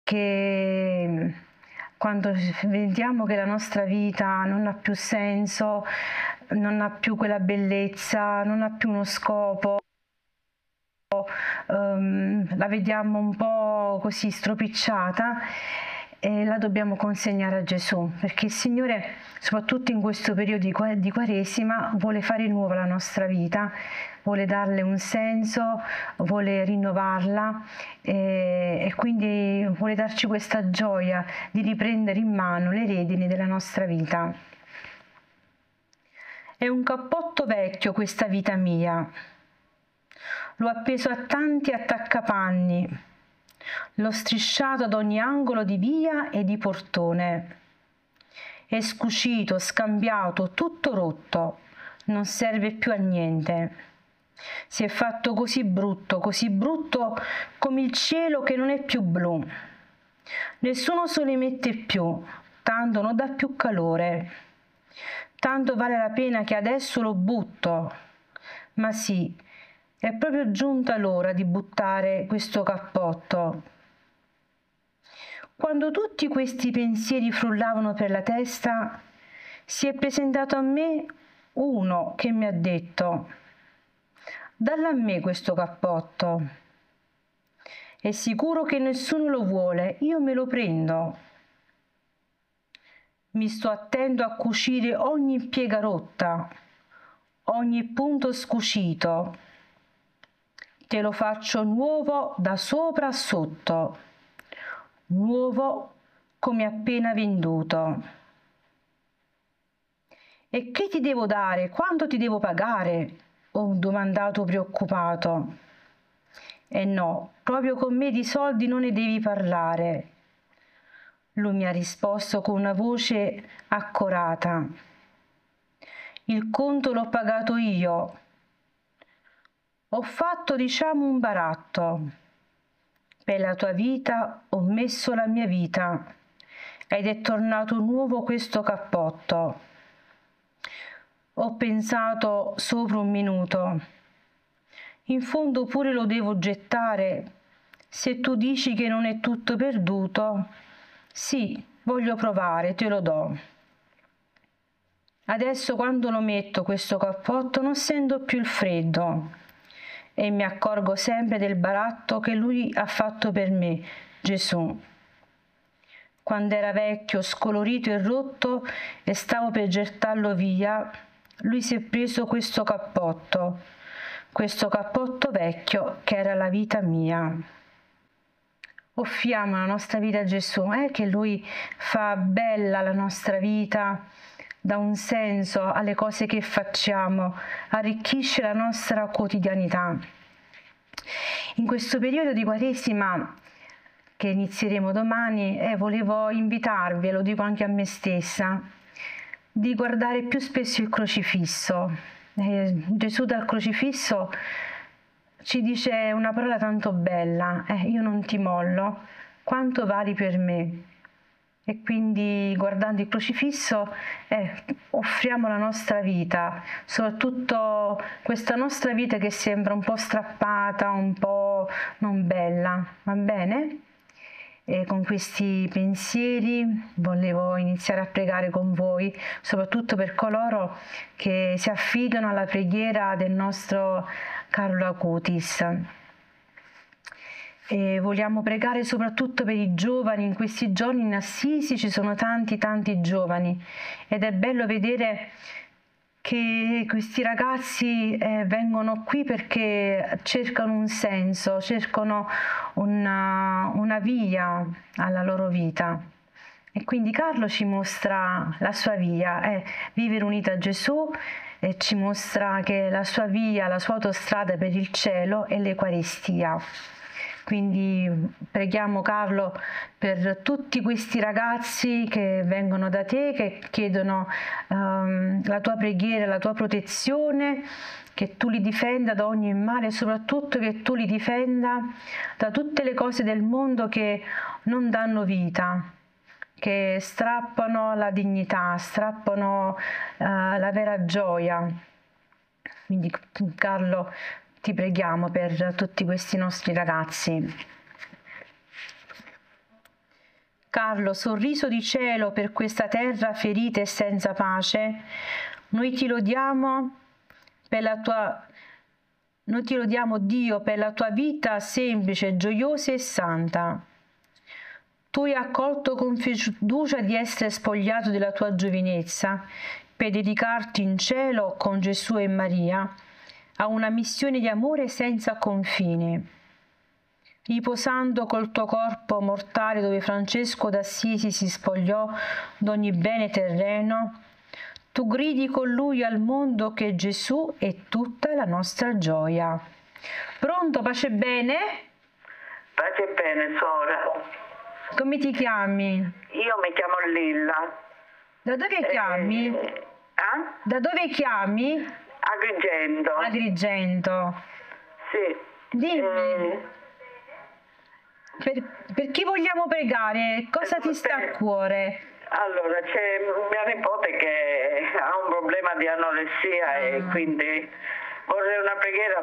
che quando vediamo che la nostra vita non ha più senso, non ha più quella bellezza, non ha più uno scopo, la vediamo un po' così stropicciata e la dobbiamo consegnare a Gesù, perché il Signore, soprattutto in questo periodo di Quaresima, vuole fare nuova la nostra vita, vuole darle un senso, vuole rinnovarla e quindi vuole darci questa gioia di riprendere in mano le redini della nostra vita. È un cappotto vecchio questa vita mia. L'ho appeso a tanti attaccapanni, l'ho strisciato ad ogni angolo di via e di portone. È scucito, scambiato, tutto rotto, non serve più a niente. Si è fatto così brutto come il cielo che non è più blu. Nessuno se ne mette più, tanto non dà più calore. Tanto vale la pena che adesso lo butto. Ma sì, è proprio giunta l'ora di buttare questo cappotto. Quando tutti questi pensieri frullavano per la testa, si è presentato a me uno che mi ha detto: «Dalla a me questo cappotto. È sicuro che nessuno lo vuole, io me lo prendo. Mi sto attento a cucire ogni piega rotta, ogni punto scucito. Te lo faccio nuovo da sopra a sotto, nuovo come appena venduto». «E che ti devo dare? Quanto ti devo pagare?» ho domandato preoccupato. «E no, proprio con me di soldi non ne devi parlare». Lui mi ha risposto con una voce accorata: «Il conto l'ho pagato io. Ho fatto, diciamo, un baratto. Per la tua vita ho messo la mia vita ed è tornato nuovo questo cappotto». Ho pensato sopra un minuto. In fondo pure lo devo gettare. Se tu dici che non è tutto perduto, sì, voglio provare, te lo do. Adesso quando lo metto questo cappotto non sento più il freddo e mi accorgo sempre del baratto che lui ha fatto per me, Gesù. Quando era vecchio, scolorito e rotto e stavo per gettarlo via, lui si è preso questo cappotto vecchio che era la vita mia. Offriamo la nostra vita a Gesù, che Lui fa bella la nostra vita, dà un senso alle cose che facciamo, arricchisce la nostra quotidianità. In questo periodo di Quaresima che inizieremo domani, volevo invitarvi, e lo dico anche a me stessa, di guardare più spesso il crocifisso. Gesù dal crocifisso ci dice una parola tanto bella: io non ti mollo, quanto vali per me. E quindi guardando il crocifisso offriamo la nostra vita, soprattutto questa nostra vita che sembra un po' strappata, un po' non bella, va bene? E con questi pensieri volevo iniziare a pregare con voi, soprattutto per coloro che si affidano alla preghiera del nostro Carlo Acutis. E vogliamo pregare soprattutto per i giovani. In questi giorni in Assisi ci sono tanti giovani ed è bello vedere che questi ragazzi vengono qui perché cercano un senso, cercano una via alla loro vita. E quindi Carlo ci mostra la sua via, vivere unita a Gesù, e ci mostra che la sua via, la sua autostrada per il cielo è l'Eucaristia. Quindi preghiamo Carlo per tutti questi ragazzi che vengono da te, che chiedono la tua preghiera, la tua protezione, che tu li difenda da ogni male e soprattutto che tu li difenda da tutte le cose del mondo che non danno vita, che strappano la dignità, strappano la vera gioia. Quindi Carlo, ti preghiamo per tutti questi nostri ragazzi. Carlo, sorriso di cielo per questa terra ferita e senza pace, noi ti lodiamo Dio per la tua vita semplice, gioiosa e santa. Tu hai accolto con fiducia di essere spogliato della tua giovinezza per dedicarti in cielo con Gesù e Maria a una missione di amore senza confini. Riposando col tuo corpo mortale dove Francesco d'Assisi si spogliò d'ogni bene terreno, tu gridi con lui al mondo che Gesù è tutta la nostra gioia. Pronto, pace bene? Pace bene, suora. Come ti chiami? Io mi chiamo Lilla. Da dove chiami? Da dove chiami? Agrigento. Agrigento. Sì. Dimmi. Per chi vogliamo pregare? Cosa ti sta a cuore? Allora, c'è mia nipote che ha un problema di anoressia e quindi vorrei una preghiera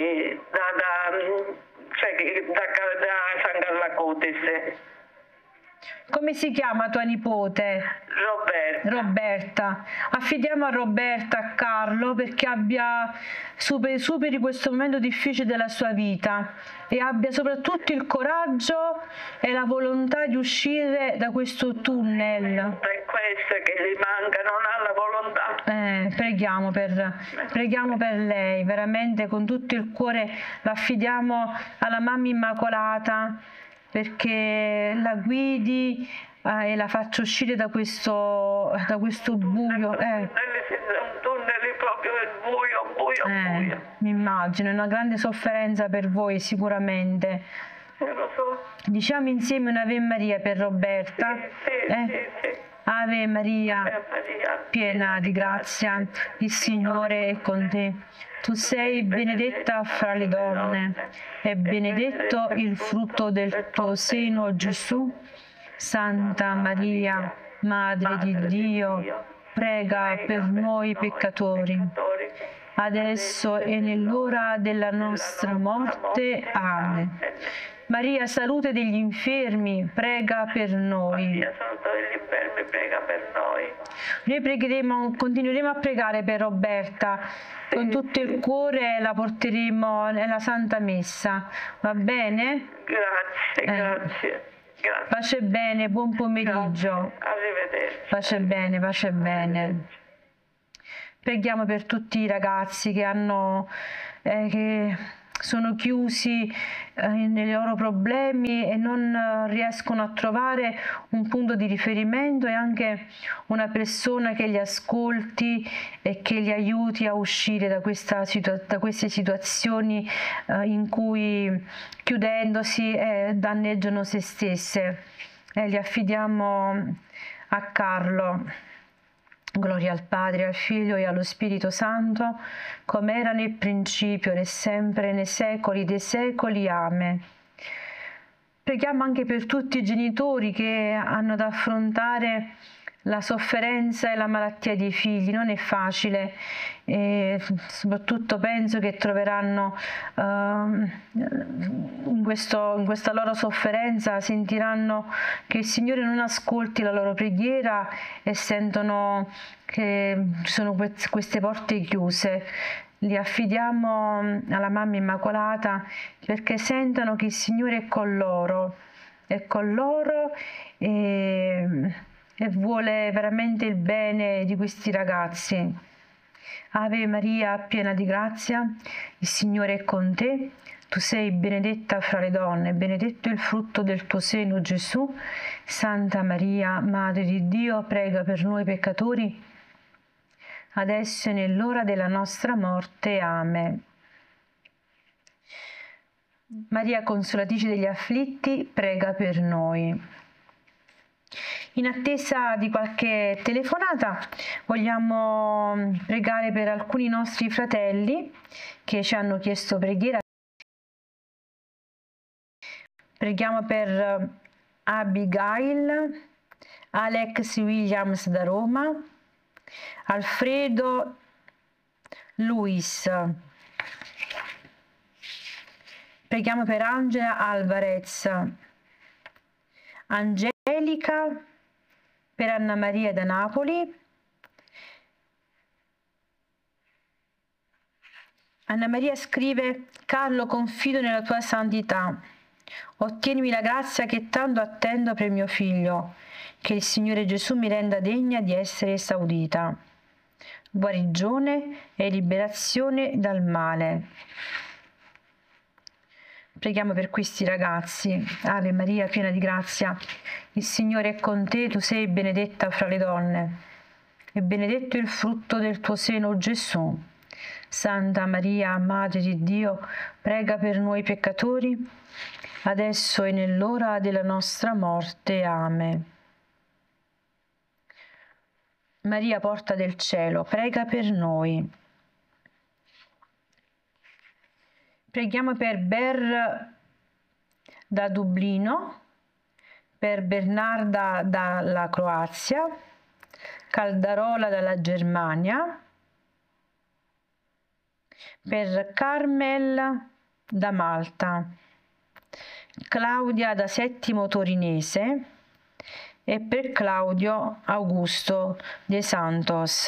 da San Carlo Acutis. Come si chiama tua nipote? Roberta. Affidiamo a Roberta, a Carlo, perché superi questo momento difficile della sua vita e abbia soprattutto il coraggio e la volontà di uscire da questo tunnel. È questo che gli manca, non ha la volontà. Preghiamo per lei, veramente con tutto il cuore l'affidiamo alla Mamma Immacolata, perché la guidi e la faccia uscire da questo buio. Un tunnel proprio buio. Mi immagino, è una grande sofferenza per voi sicuramente. Lo so. Diciamo insieme un'Ave Maria per Roberta. Sì. Ave Maria, piena di grazia, il Signore è con te. Tu sei benedetta fra le donne e benedetto il frutto del tuo seno, Gesù. Santa Maria, Madre di Dio, prega per noi peccatori, adesso e nell'ora della nostra morte. Amen. Maria, salute degli infermi, prega per noi. Maria, salute degli infermi, prega per noi. Noi continueremo a pregare per Roberta, con tutto il cuore la porteremo nella Santa Messa, va bene? Grazie. Pace bene, buon pomeriggio. Arrivederci. Pace bene. Preghiamo per tutti i ragazzi che sono chiusi nei loro problemi e non riescono a trovare un punto di riferimento e anche una persona che li ascolti e che li aiuti a uscire da queste situazioni in cui chiudendosi danneggiano se stesse. Li affidiamo a Carlo. Gloria al Padre, al Figlio e allo Spirito Santo, come era nel principio, ora e sempre, nei secoli dei secoli. Amen. Preghiamo anche per tutti i genitori che hanno da affrontare la sofferenza e la malattia dei figli. Non è facile e soprattutto penso che troveranno in questa loro sofferenza, sentiranno che il Signore non ascolti la loro preghiera e sentono che ci sono queste porte chiuse. Li affidiamo alla Mamma Immacolata perché sentano che il Signore è con loro e vuole veramente il bene di questi ragazzi. Ave Maria, piena di grazia, il Signore è con te. Tu sei benedetta fra le donne, benedetto il frutto del tuo seno, Gesù. Santa Maria, Madre di Dio, prega per noi peccatori, adesso e nell'ora della nostra morte. Amen. Maria, consolatrice degli afflitti, prega per noi. In attesa di qualche telefonata, vogliamo pregare per alcuni nostri fratelli che ci hanno chiesto preghiera. Preghiamo per Abigail, Alex Williams da Roma, Alfredo Luis. Preghiamo per Angela Alvarez, Angelica Angelica per Anna Maria da Napoli. Anna Maria scrive: Carlo, confido nella tua santità. Ottienimi la grazia che tanto attendo per mio figlio, che il Signore Gesù mi renda degna di essere esaudita. Guarigione e liberazione dal male. Preghiamo per questi ragazzi. Ave Maria, piena di grazia, il Signore è con te, tu sei benedetta fra le donne, e benedetto il frutto del tuo seno, Gesù. Santa Maria, Madre di Dio, prega per noi peccatori, adesso e nell'ora della nostra morte. Amen. Maria, porta del cielo, prega per noi. Preghiamo per Ber da Dublino, per Bernarda dalla Croazia, Caldarola dalla Germania, per Carmel da Malta, Claudia da Settimo Torinese e per Claudio Augusto de Santos.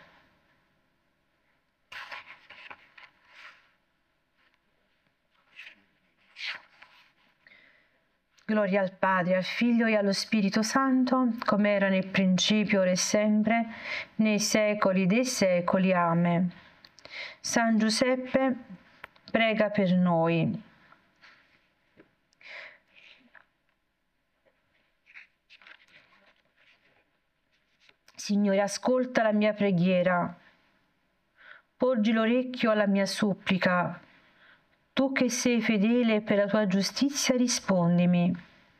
Gloria al Padre, al Figlio e allo Spirito Santo, come era nel principio, ora e sempre, nei secoli dei secoli. Amen. San Giuseppe, prega per noi. Signore, ascolta la mia preghiera, porgi l'orecchio alla mia supplica. Tu che sei fedele per la tua giustizia, rispondimi.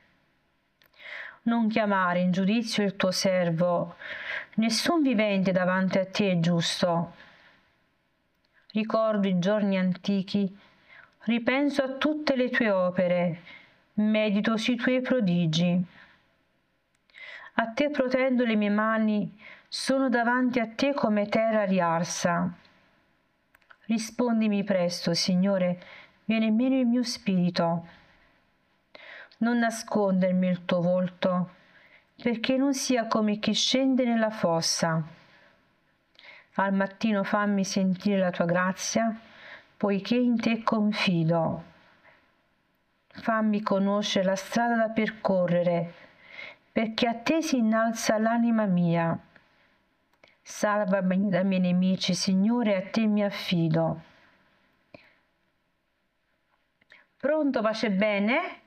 Non chiamare in giudizio il tuo servo, nessun vivente davanti a te è giusto. Ricordo i giorni antichi, ripenso a tutte le tue opere, medito sui tuoi prodigi. A te protendo le mie mani, sono davanti a te come terra riarsa. Rispondimi presto, Signore, viene meno il mio spirito. Non nascondermi il tuo volto, perché non sia come chi scende nella fossa. Al mattino fammi sentire la tua grazia, poiché in te confido. Fammi conoscere la strada da percorrere, perché a te si innalza l'anima mia. Salvami dai miei nemici, Signore, a te mi affido. Pronto, pace e bene?